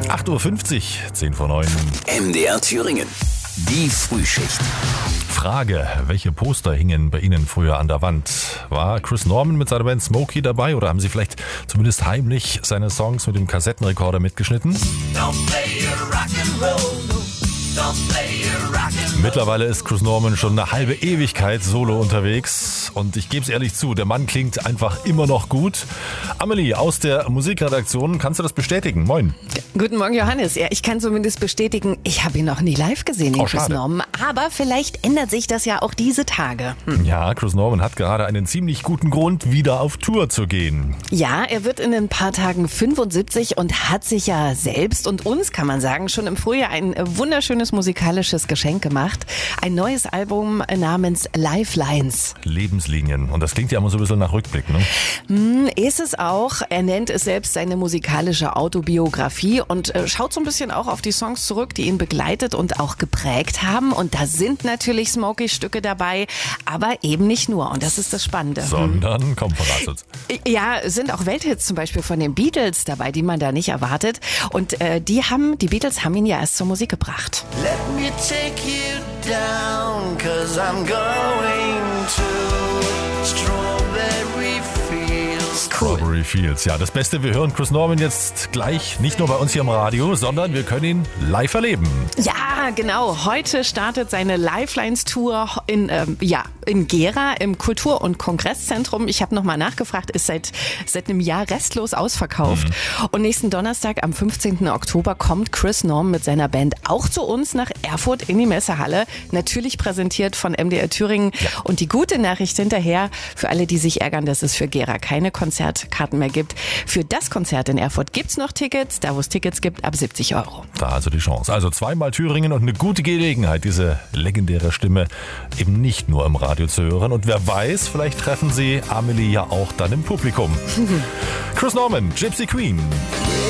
8.50 Uhr, 10 vor 9. MDR Thüringen. Die Frühschicht. Frage, welche Poster hingen bei Ihnen früher an der Wand? War Chris Norman mit seiner Band Smokey dabei oder haben Sie vielleicht zumindest heimlich seine Songs mit dem Kassettenrekorder mitgeschnitten? Mittlerweile ist Chris Norman schon eine halbe Ewigkeit solo unterwegs und ich gebe es ehrlich zu, der Mann klingt einfach immer noch gut. Amelie aus der Musikredaktion, kannst du das bestätigen? Moin. Guten Morgen, Johannes. Ja, ich kann zumindest bestätigen, ich habe ihn noch nie live gesehen, den Chris Norman. Aber vielleicht ändert sich das ja auch diese Tage. Ja, Chris Norman hat gerade einen ziemlich guten Grund, wieder auf Tour zu gehen. Ja, er wird in ein paar Tagen 75 und hat sich ja selbst und uns, kann man sagen, schon im Frühjahr ein wunderschönes musikalisches Geschenk gemacht. Ein neues Album namens Lifelines. Lebenslinien. Und das klingt ja immer so ein bisschen nach Rückblick, ne? Ist es auch. Er nennt es selbst seine musikalische Autobiografie und schaut so ein bisschen auch auf die Songs zurück, die ihn begleitet und auch geprägt haben. Und da sind natürlich Smokey-Stücke dabei, aber eben nicht nur. Und das ist das Spannende. Sondern, komm, verrat uns. Ja, sind auch Welthits zum Beispiel von den Beatles dabei, die man da nicht erwartet. Und die Beatles haben ihn ja erst zur Musik gebracht. Let me take you down, 'cause I'm going to Strawberry Fields. Strawberry Fields, ja, das Beste, wir hören Chris Norman jetzt gleich nicht nur bei uns hier im Radio, sondern wir können ihn live erleben. Ja, genau. Heute startet seine Lifelines-Tour in Gera im Kultur- und Kongresszentrum. Ich habe nochmal nachgefragt, ist seit einem Jahr restlos ausverkauft. Und nächsten Donnerstag, am 15. Oktober, kommt Chris Norman mit seiner Band auch zu uns nach Erfurt in die Messehalle. Natürlich präsentiert von MDR Thüringen. Ja. Und die gute Nachricht hinterher, für alle, die sich ärgern, dass es für Gera keine Konzertkarten mehr gibt. Für das Konzert in Erfurt gibt's noch Tickets. Da, wo es Tickets gibt, ab 70 €. Da also die Chance. Also zweimal Thüringen und eine gute Gelegenheit, diese legendäre Stimme eben nicht nur im Radio zu hören. Und wer weiß, vielleicht treffen Sie Amelie ja auch dann im Publikum. Chris Norman, Gypsy Queen.